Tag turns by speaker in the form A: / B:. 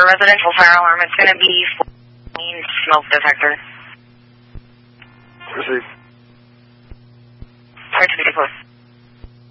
A: for residential fire alarm. It's going to be 14 smoke detector.
B: Received.